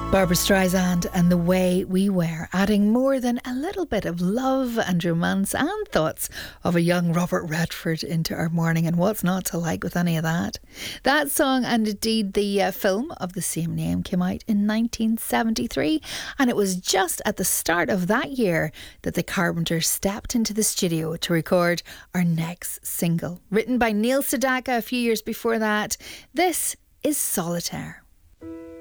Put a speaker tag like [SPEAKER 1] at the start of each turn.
[SPEAKER 1] Barbra Streisand and The Way We Were, adding more than a little bit of love and romance and thoughts of a young Robert Redford into our morning, and what's not to like with any of that. That song, and indeed the film of the same name, came out in 1973, and it was just at the start of that year that the Carpenters stepped into the studio to record our next single. Written by Neil Sedaka a few years before that, this is Solitaire.